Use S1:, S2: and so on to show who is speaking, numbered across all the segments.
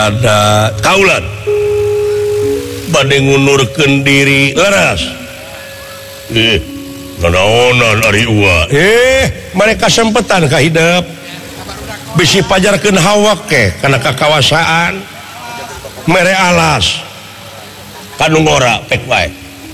S1: ada kaulan bade ngunurkeun diri leras nanaonan ari ua mereka sempetan ka hidup bisi pajarkeun hawak ke kana kakawasaan mere alas kanu ngora pek wae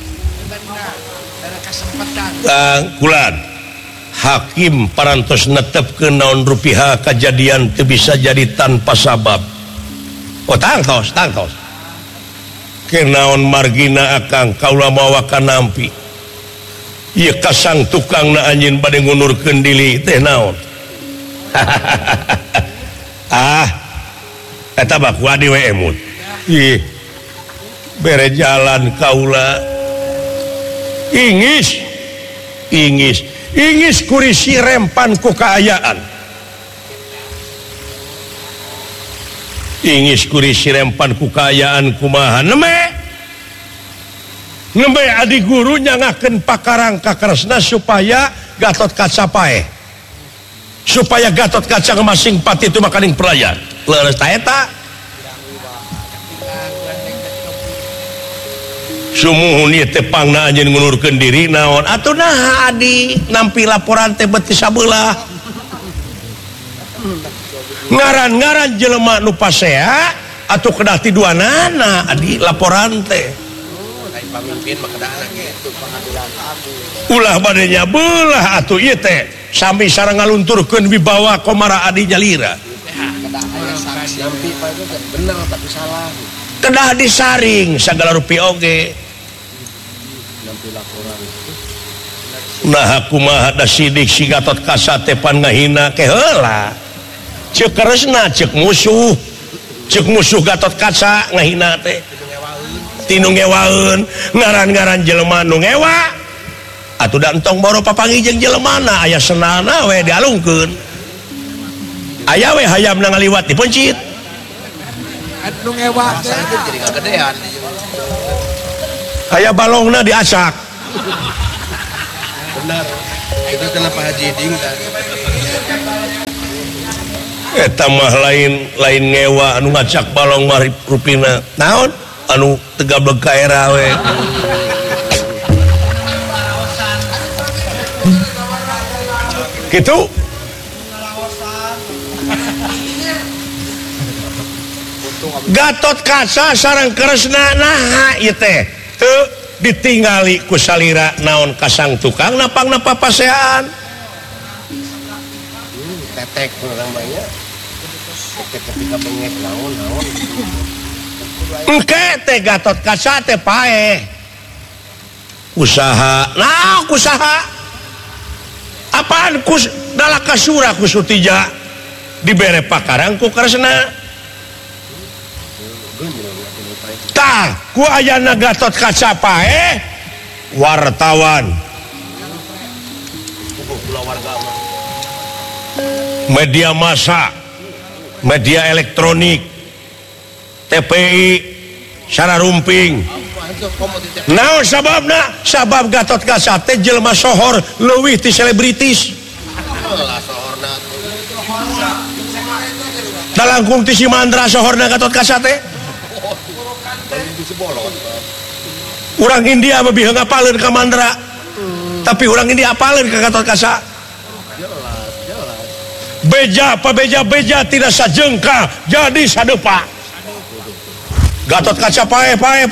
S1: kulan hakim parantos netepkeun naon rupiah kajadian teu bisa jadi tanpa sabab. Oh tangtos kenaon margina akang kaula mawa ka nampi ieu kasang tukangna anjeun bade ngunurkeun diri teh naon eta baku adi we emut ih bere jalan kaula ingis kurisi rempan ku kaayaan ingis kurisi rempan ku kaayaan kumaha nembe adi guru nyangakeun pakarang ka keresna supaya Gatot Kaca paeh supaya Gatot Kaca ngemasing pati itu makaning pelayan leres ta eta sumuhun ieu teh pangna anjeun ngulurkeun diri naon atuh naha adi nampi laporan teh beuti sabeula ngaran-ngaran jelema nu pasea atuh kedah ti duanana adi laporan teh lain pamimpin mah kedaana kitu pengadilan agung ulah bade nyabelah atuh ieu teh sami sareng ngalunturkeun wibawa komara adi jalira kedah aya saksi nampi pa itu bener tapi salah kedah disaring sagala rupiah oge nampi laporan nah kumaha da sidik si Gatot Kaca teh pan ngahina ke heula cek keresna cek musuh Gatot Kaca ngahina teh tinu ngewaeun ngaran-ngaran jelema nu ngewa atuh da entong boro papangi jeung jelemana aya senana we dialungkeun aya we hayamna ngaliwat dipencit anu ngewa teh jadi kagedean aya balongna diacak benar itu kenapa Haji Ding tadi eta mah lain ngewa anu ngacak balong mah rupina naon anu tegableg ka era we kitu Gatot Kaca sareng keresna naha ieu teh teu ditinggali ku salira naon kasang tukang napangna papasean tetek urang mah nya ketika bengek naon engke teh Gatot Kaca teh paeh usaha apaan dalaka surah ku Sutija dibere pakarang ku keresna tah ku ayana Gatot Kaca paeh wartawan media massa media elektronik TPI sararumping naon sababna sabab Gatot Kaca teh jelema sohor leuwih ti selebritis dalangkung ti si Mandra sohorna Gatot Kaca teh urang India mah biheung apaleun ka Mandra tapi urang India apaleun ka Gatot Kaca beja tidak sajengkah jadi sadepa Gatot Kaca paeh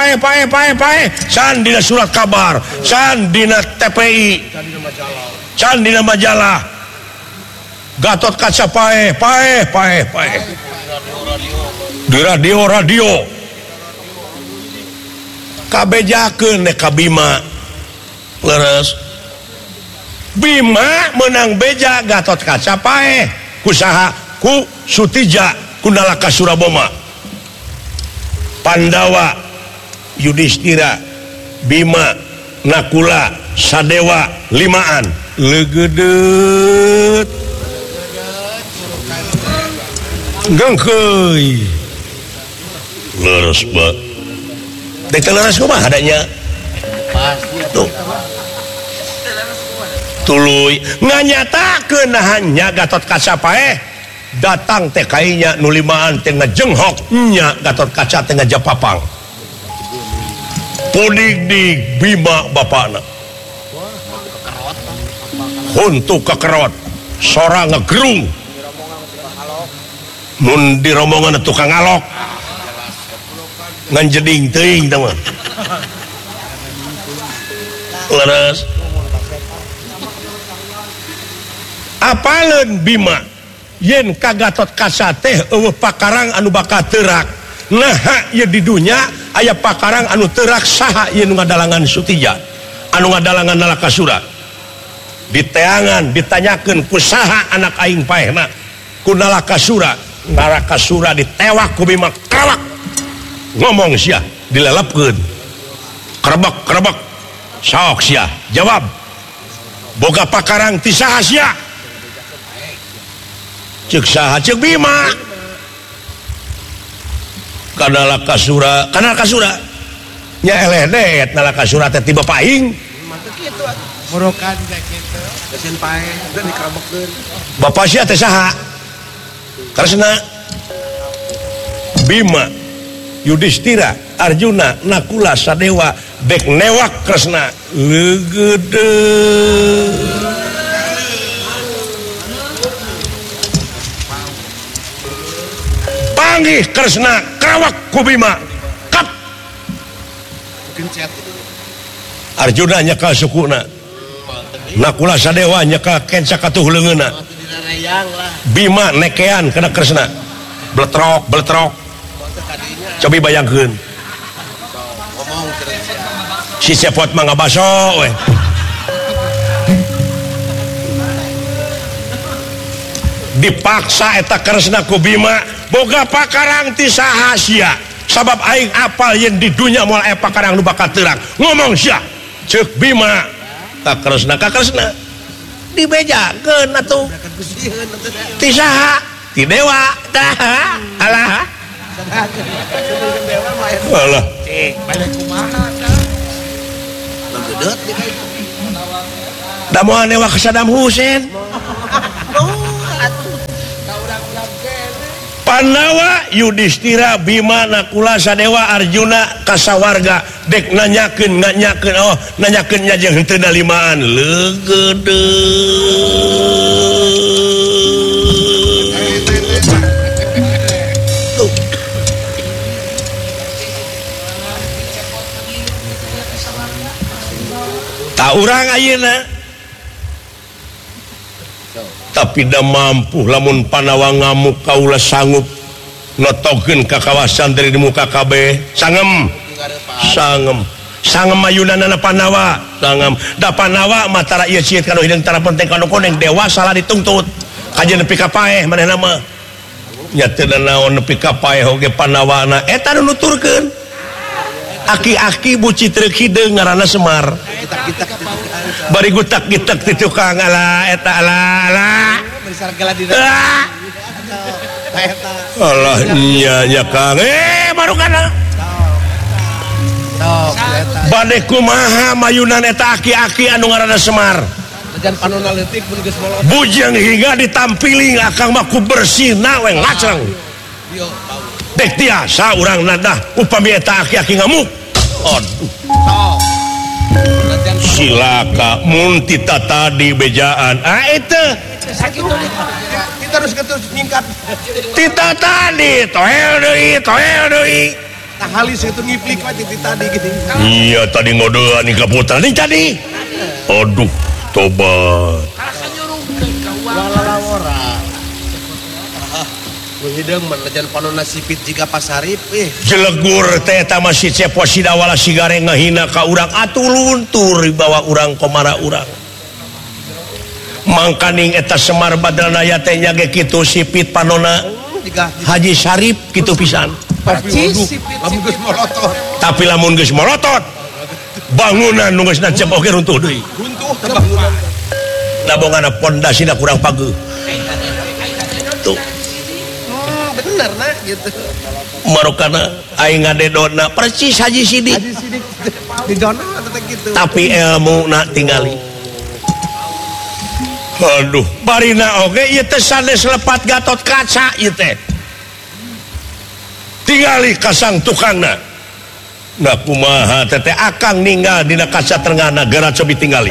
S1: can dina surat kabar can dina TPI can dina majalah Gatot Kaca paeh di radio kabejakeun ka Bima leres Bima menang beja Gatot Kaca paeh kusaha ku Sutija ku Nalaka Suraboma Pandawa Yudhistira Bima Nakula Sadewa limaan legedet gengkeuy leres ba dek leres kumaha adanya tuh tuluy nganyatakeun hanya Gatot Kaca paeh datang teh kainya nulimaan teh ngajenghok nya Gatot Kaca teh ngajapapang pudig-dig Bima bapana huntu kekerot sora ngegerung mun di rombongan tukang ngalok ngan jeding teuing teman leres apaleun Bima yen ka Gatot Kaca teh eueuh pakarang anu bakal teurak naha ieu di dunya aya pakarang anu teurak saha ieu nu ngadalangan Sutija anu ngadalangan Nalakasura diteangan ditanyakeun ku saha anak aing paehna ku Nalakasura ditewak ku Bima kawak ngomong sia dilelepkeun kerebek sok sia jawab boga pakarang ti saha sia ceuk saha ceuk Bima ka Nalakasura nya eleh deet Nalakasura teh ti bapak aing mantep kitu morokan teh kitu geus pae dan dikerebekkeun bapak sia teh saha Kresna Bima Yudhistira Arjuna Nakula Sadewa dek newak Kresna gede panggih Kresna kawak ku Bima kap Arjuna nyaka sukuna Nakula Sadewa nyaka kenca katuh leungeunna Bima nekean kana Kresna bletrok cobi bayangkeun si cepot mah ngabaso we dipaksa eta Kresna ku Bima boga pakarang ti saha sia sabab aing apal yen di dunya moal aya pakarang nu bakal teurak ngomong sia ceuk Bima ka Kresna dibejakeun atuh ti saha ti dewa tah alah alah balik kumaha beudeut da moal newa ka Saddam Hussein Pandawa Yudhistira Bima Nakula Sadewa Arjuna kasawarga dek nanyakeun nya jeung henteu nalimaan leugede ta urang ayeuna tapi da mampu lamun Pandawa ngamuk kaula sanggup notokeun ka kawasan dari di muka kabeh sangem ayunanana Pandawa sangem da Pandawa matara ieu cieut kana hideung tara penting kana koneng dewa salah dituntut kajen nepi ka paeh manehna mah nya teu naon nepi ka paeh oge Pandawana eta nu nuturkeun aki-aki buci trek hideung ngaranna Semar bari gutak-gitak ti tukang ala eta ala Allah nya Kang marukana bade kumaha mayunan eta aki-aki anu ngaranna Semar jan panonna leutik mun geus molot bujang hingga ditampili akang mah ku bersihna we ngaceng dek tiasa urang nadah upami eta aki-aki ngamuk aduh silaka mun tita tadi bejaan itu kita harus nyingkat tita tadi toel deui tah halis itu ngiplik we tita tadi gitu iya tadi ngodean ni kaputra nih tadi aduh tobat hideung menejan panonna sipit jiga pasarip jelegur teh eta masih cepos sidawala sigare ngahina ka urang atuh luntur dibawa urang komara urang mangkaning eta Semar Badranaya teh nya ge kitu sipit panonna Haji Sarip kitu pisan tapi lamun geus molotot bangunan nu geus nancep oge runtuh deui bangunan da bongana pondasina kurang pageuh tuh bener nah gitu marokana aing ngadedona persis Haji Sidik di dona gitu tapi ilmu nak tinggali Aduh barina oge ieu teh sanes lepat Gatot Kaca ieu teh tingali kasang tukangna nah kumaha teh akang ninggal dina kaca tengahna gara cobi tingali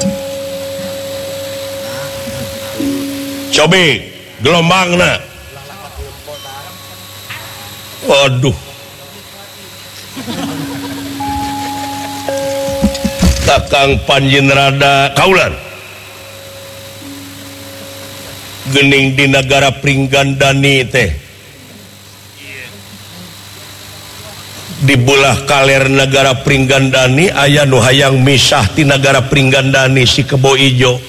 S1: cobi gelombangna waduh Kakang Panjin rada kaulan gening di negara Pringgandani teh di belah kaler negara Pringgandani aya nu hayang misah ti negara Pringgandani si Kebo Ijo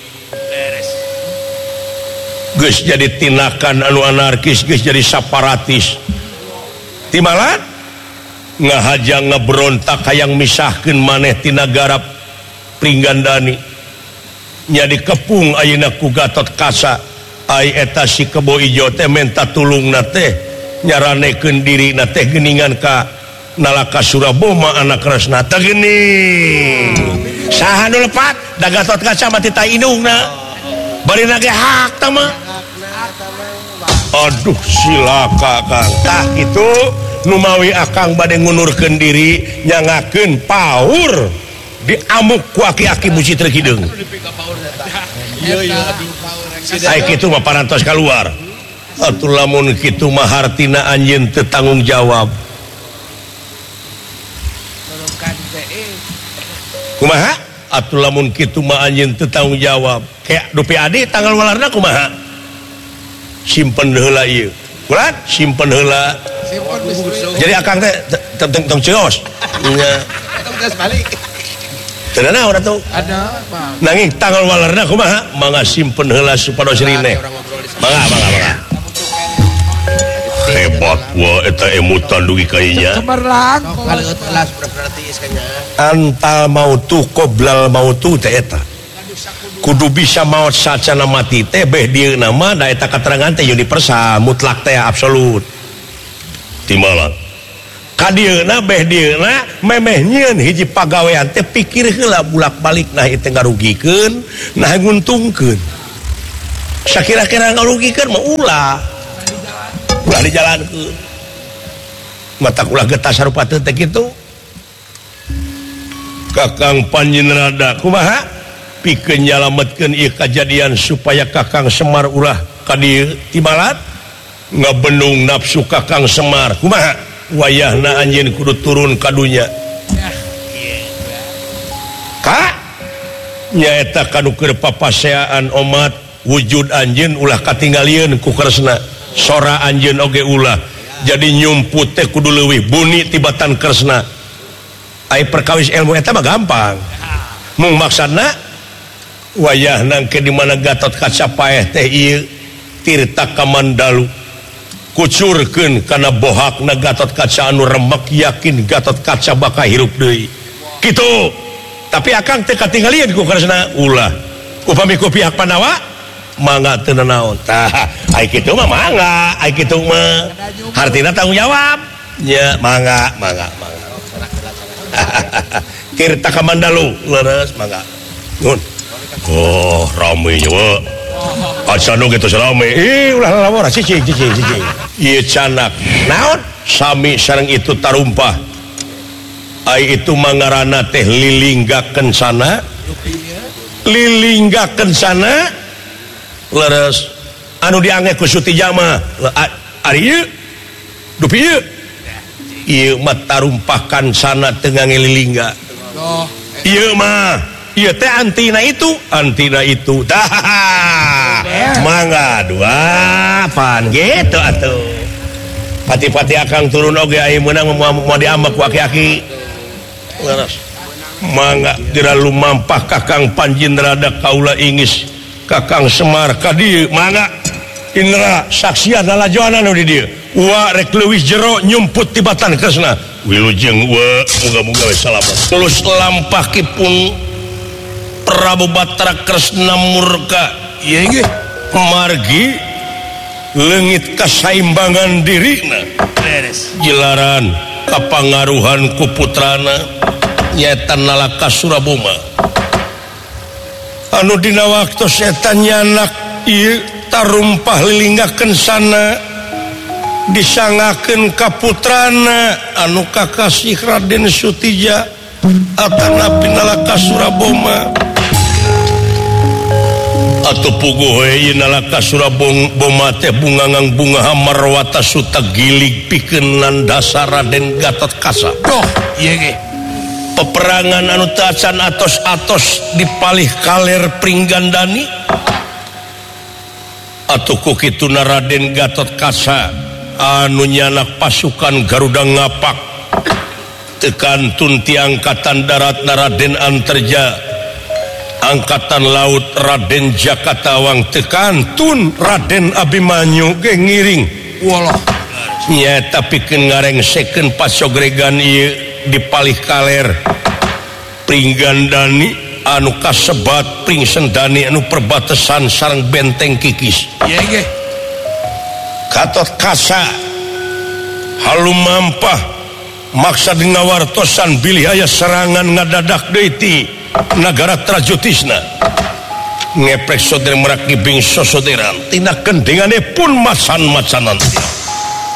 S1: geus jadi tinakan anu anarkis geus jadi separatis timalan ngahajang ngebrontak hayang misahkeun maneh ti negara Pringgandani nya dikepung ayeuna ku Gatot Kaca ai eta si Kebo Ijo teh menta tulungna teh nyaranekeun dirina teh geuningan ka Nalaka Suraboma anak Kresna teh geuning saha nu lepat da Gatot Kaca mah ti tainungna bari ge hak tah mah aduh silaka Kang tah kitu nu mawi akang bade ngunurkeun diri nyangakeun paur diamuk ku aki-aki Bucitri Kideung ai kitu mah parantos kaluar atuh lamun kitu mah hartina anjeun teu tanggung jawab kumaha atuh lamun kitu mah anjeun teu tanggung jawab kayak Dupi Adi tanggal walarna kumaha simpen heula ieu ulah simpen heula jadi akang teh tong ceos nya tos balik tenana urang tuh ada Bang nanging tanggal walarna kumaha mangga simpen heula supados rine mangga hebat wah eta emutan dugi kainya cemerlang kaleueut elas berarti iskanya antal mautu qoblal mautu teh eta kudu bisa maot sacana mati teh beh dieu nama da eta katerangan teh universal mutlak teh absolut timalang kadieuna beh dieuna memeh nyieun hiji pagawean teh pikir heula bulak-balik nah teh ngarugikeun nah nguntungkeun sakira-kira ngarugikeun mah ulah dijalankeun mata ulah getas sarupa teh kitu Kakang Panjin rada kumaha pikeun nyalametkeun ieu kajadian supaya Kakang Semar ulah ka dieu timalat ngabendung nafsu Kakang Semar kumaha wayahna anjeun kudu turun ka dunya ka nyaeta kanu keur papaseaan omat wujud anjeun ulah katinggalieun ku Kresna sora anjeun oge ulah jadi nyumput teh kudu leuwih buni tibatan Kresna ai perkawis ilmu eta mah gampang mung maksudna wayahna ke di mana Gatot Kaca paeh teh ieu tirta kamandalu kucurkeun kana bohakna Gatot Kaca anu remek yakin Gatot Kaca bakal hirup deui kitu tapi akang teh katinggalian ku Kresna ulah upami ku pihak Pandawa mangga teu naon tah ai kitu mah mangga ai kitu mah hartina tanggung jawab nya mangga tirta kamandalu leres mangga nun oh rame nya we acanu kitu rame ulah lamor cicing ieu canak naon sami sareng itu tarumpah ai itu mangarana teh lilinggakeun sana leres anu diangge ku Sutija mah ari ieu dupi ieu mah tarumpahkan sana teu ngelilingga ieu mah ieu teh antina itu tah mangga dua pan gitu atuh pati-pati akang turun oge aya meunang mau diambek ku aki-aki leres mangga dira lumampah Kakang Panjin rada kaula ingis Kakang Semar ka dieu mangga Indra saksian lalajoan anu di dieu wa rek leuwih jero nyumput tibatan Kresna wilujeng wa muga-muga we salamet tulus lampah kipun Prabu Batra Kresna murka ieu nggih margi leungit kasaimbangan dirina jilaran kapangaruhan ku putrana nyaeta Nalaka Suraboma anu dina waktu setan nyanak ieu tarumpah lilinggakeun sana disangakeun ka putrana anu kakasih Raden Sutija atanapi nalaka Suraboma atuh puguh we nalaka Suraboma teh bungangang bunga hamarwata suta gilig pikeun dasar Raden Gatotkaca. Doh ieu ge peperangan anu teu acan atos-atos dipalih kaler Pringgandani atuh ku kituna Raden Gatotkaca anu nyanak pasukan Garuda Ngapak tekantun ti angkatan darat Raden Antarja angkatan laut Raden Jakatawang tekantun Raden Abimanyu ge ngiring walah nya tapi keun ngarengsekeun pasogregan ieu dipalih kaler Pringgandani anu kasebat Pringsendani anu perbatasan sareng benteng Kikis ieu ge Gatotkaca halumampah maksad ngawartosan bilih aya serangan ngadadak deui ti nagara Trajotisna ngeprek sodere merak gibing sosoderan tina kendengane pun macan-macanan